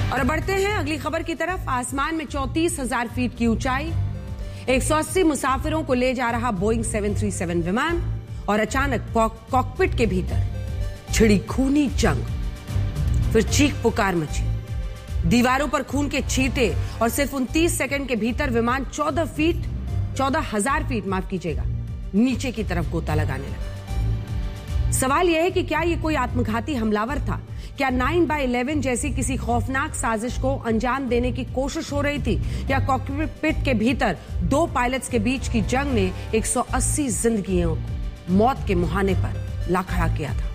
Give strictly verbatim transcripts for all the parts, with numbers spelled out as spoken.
और बढ़ते हैं अगली खबर की तरफ। आसमान में चौंतीस हजार फीट की ऊंचाई, एक सौ अस्सी मुसाफिरों को ले जा रहा बोइंग सेवन थ्री सेवन विमान और अचानक कॉकपिट के भीतर छिड़ी खूनी जंग। फिर चीख पुकार मची, दीवारों पर खून के छींटे और सिर्फ उनतीस सेकंड के भीतर विमान चौदह फीट चौदह हजार फीट माफ कीजिएगा नीचे की तरफ गोता लगाने लगा। सवाल यह है कि क्या यह कोई आत्मघाती हमलावर था? क्या नाइन बाय इलेवन जैसी किसी खौफनाक साजिश को अंजाम देने की कोशिश हो रही थी, या कॉकपिट के भीतर दो पायलट्स के बीच की जंग ने एक सौ अस्सी जिंदगियों को मौत के मुहाने पर ला खड़ा किया था?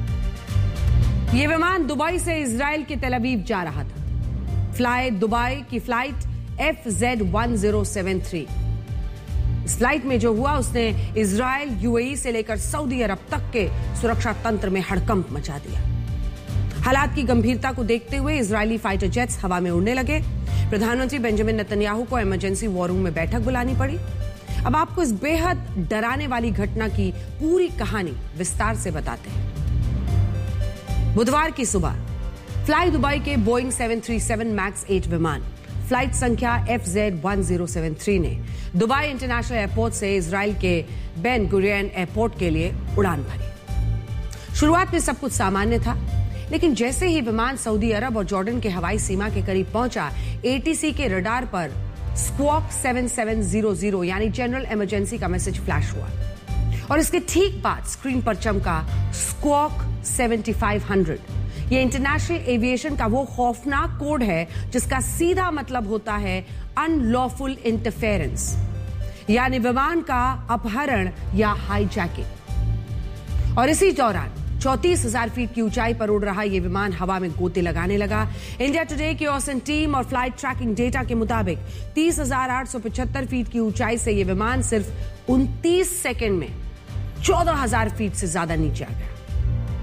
यह विमान दुबई से इजराइल के तेल अवीव जा रहा था। फ्लाई दुबई की flight F Z one zero seven three. इस फ्लाइट में जो हुआ उसने इजराइल, यूएई से लेकर सऊदी अरब तक के सुरक्षा तंत्र में हड़कंप मचा दिया। हालात की गंभीरता को देखते हुए इजरायली फाइटर जेट्स हवा में उड़ने लगे। प्रधानमंत्री बेंजामिन नेतन्याहू को इमरजेंसी वॉर रूम में बैठक बुलानी पड़ी। अब आपको इस बेहद डराने वाली घटना की पूरी कहानी विस्तार से बताते हैं। बुधवार की सुबह फ्लाई दुबई के Boeing seven three seven max eight विमान फ्लाइट संख्या F Z one zero seven three ने दुबई इंटरनेशनल एयरपोर्ट से इजराइल के बेन गुरियन एयरपोर्ट के लिए उड़ान भरी। शुरुआत में सब कुछ सामान्य था, लेकिन जैसे ही विमान सऊदी अरब और जॉर्डन के हवाई सीमा के करीब पहुंचा, एटीसी के रडार पर squawk seven seven zero zero यानी जनरल इमरजेंसी का मैसेज फ्लैश हुआ और इसके ठीक बाद स्क्रीन पर चमका स्क्वॉक सेवेंटी फाइव हंड्रेड। ये इंटरनेशनल एविएशन का वो खौफनाक कोड है जिसका सीधा मतलब होता है अनलॉफुल इंटरफेरेंस, यानी विमान का अपहरण या हाईजैकिंग। और इसी दौरान चौंतीस हजार फीट की ऊंचाई पर उड़ रहा यह विमान हवा में गोते लगाने लगा। इंडिया टुडे की ऑसन टीम और फ्लाइट ट्रैकिंग डेटा के मुताबिक तीस हजार आठ सौ पचहत्तर फीट की ऊंचाई से यह विमान सिर्फ उनतीस सेकंड में चौदह हजार फीट से ज्यादा नीचे आ गया।